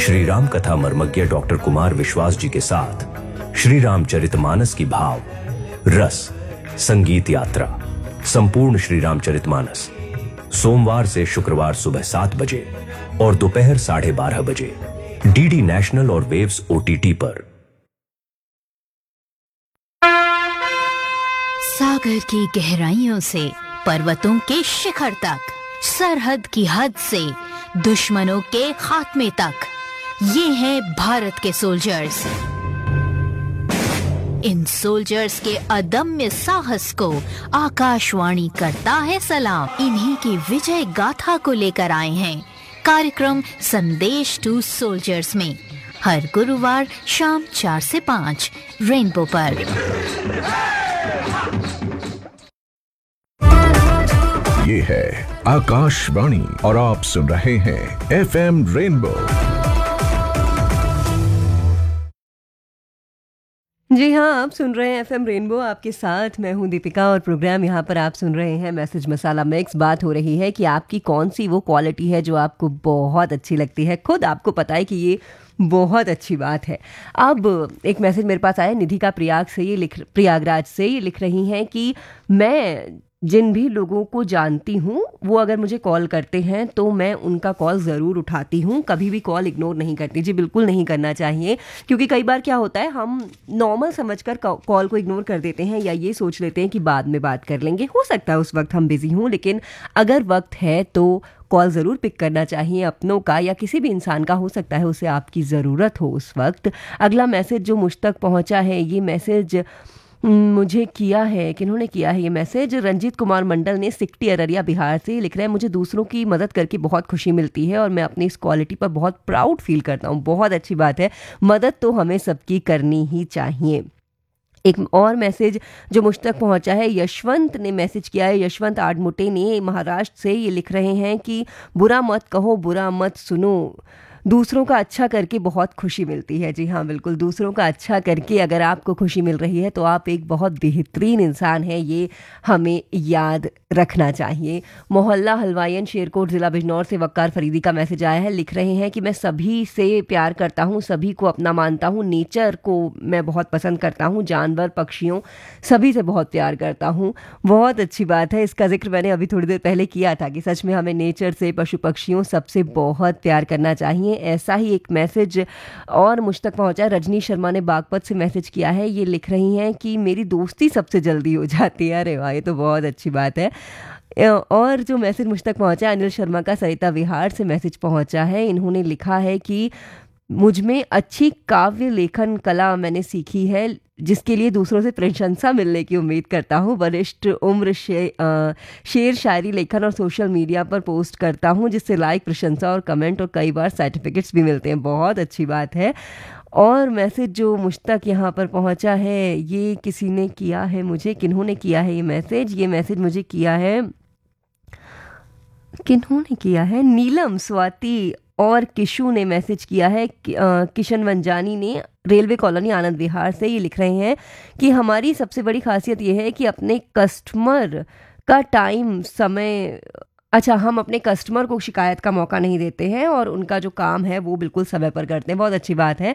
श्री राम कथा मर्मज्ञ डॉक्टर कुमार विश्वास जी के साथ श्री रामचरितमानस की भाव रस संगीत यात्रा संपूर्ण श्री रामचरितमानस सोमवार से शुक्रवार सुबह 7 बजे और दोपहर 12:30 बजे डीडी नेशनल और वेव्स ओटीटी पर। सागर की गहराइयों से पर्वतों के शिखर तक, सरहद की हद से दुश्मनों के खात्मे तक, ये हैं भारत के सोल्जर्स। इन सोल्जर्स के अदम्य साहस को आकाशवाणी करता है सलाम। इन्हीं की विजय गाथा को लेकर आए हैं कार्यक्रम संदेश टू सोल्जर्स में, हर गुरुवार शाम 4 से 5 रेनबो पर। ये है आकाशवाणी और आप सुन रहे हैं एफएम रेनबो। जी हाँ, आप सुन रहे हैं एफएम रेनबो, आपके साथ मैं हूँ दीपिका और प्रोग्राम यहाँ पर आप सुन रहे हैं मैसेज मसाला मिक्स। बात हो रही है कि आपकी कौन सी वो क्वालिटी है जो आपको बहुत अच्छी लगती है, खुद आपको पता है कि ये बहुत अच्छी बात है। अब एक मैसेज मेरे पास आया निधि का प्रयागराज से ये लिख रही हैं कि मैं जिन भी लोगों को जानती हूँ वो अगर मुझे कॉल करते हैं तो मैं उनका कॉल ज़रूर उठाती हूँ, कभी भी कॉल इग्नोर नहीं करती। जी बिल्कुल नहीं करना चाहिए, क्योंकि कई बार क्या होता है हम नॉर्मल समझकर कॉल को इग्नोर कर देते हैं या ये सोच लेते हैं कि बाद में बात कर लेंगे। हो सकता है उस वक्त हम बिजी हों, लेकिन अगर वक्त है तो कॉल ज़रूर पिक करना चाहिए। अपनों का या किसी भी इंसान का, हो सकता है उसे आपकी ज़रूरत हो उस वक्त। अगला मैसेज जो मुझ तक पहुँचा है, ये मैसेज मुझे किया है, किन्होंने किया है ये मैसेज, रंजीत कुमार मंडल ने, सिकटी अररिया बिहार से लिख रहे हैं। मुझे दूसरों की मदद करके बहुत खुशी मिलती है और मैं अपनी इस क्वालिटी पर बहुत प्राउड फील करता हूँ। बहुत अच्छी बात है, मदद तो हमें सबकी करनी ही चाहिए। एक और मैसेज जो मुझ तक पहुंचा है, यशवंत ने मैसेज किया है, यशवंत आडमुटे ने महाराष्ट्र से। ये लिख रहे हैं कि बुरा मत कहो, बुरा मत सुनो, दूसरों का अच्छा करके बहुत खुशी मिलती है। जी हाँ बिल्कुल, दूसरों का अच्छा करके अगर आपको खुशी मिल रही है तो आप एक बहुत बेहतरीन इंसान हैं, ये हमें याद रखना चाहिए। मोहल्ला हलवाइन शेरकोट ज़िला बिजनौर से वक्कार फरीदी का मैसेज आया है। लिख रहे हैं कि मैं सभी से प्यार करता हूँ, सभी को अपना मानता हूँ, नेचर को मैं बहुत पसंद करता हूँ, जानवर पक्षियों सभी से बहुत प्यार करता हूँ। बहुत अच्छी बात है, इसका जिक्र मैंने अभी थोड़ी देर पहले किया था कि सच में हमें नेचर से, पशु पक्षियों सबसे बहुत प्यार करना चाहिए। ऐसा ही एक मैसेज और मुझ तक पहुंचा, रजनी शर्मा ने बागपत से मैसेज किया है। ये लिख रही हैं कि मेरी दोस्ती सबसे जल्दी हो जाती है। अरे वाह, ये तो बहुत अच्छी बात है। और जो मैसेज मुझ तक पहुंचा, अनिल शर्मा का सरिता विहार से मैसेज पहुंचा है। इन्होंने लिखा है कि मुझ में अच्छी काव्य लेखन कला मैंने सीखी है, जिसके लिए दूसरों से प्रशंसा मिलने की उम्मीद करता हूँ। वरिष्ठ उम्र शेर शायरी लेखन और सोशल मीडिया पर पोस्ट करता हूँ, जिससे लाइक, प्रशंसा और कमेंट और कई बार सर्टिफिकेट्स भी मिलते हैं। बहुत अच्छी बात है। और मैसेज जो मुझ तक यहाँ पर पहुँचा है, ये किसी ने किया है मुझे, किन्होंने किया है ये मैसेज मुझे किया है, किन्होंने किया है, नीलम, स्वाति और किशु ने मैसेज किया है। किशन वंजानी ने रेलवे कॉलोनी आनंद विहार से। ये लिख रहे हैं कि हमारी सबसे बड़ी खासियत ये है कि अपने कस्टमर का हम अपने कस्टमर को शिकायत का मौका नहीं देते हैं और उनका जो काम है वो बिल्कुल समय पर करते हैं। बहुत अच्छी बात है।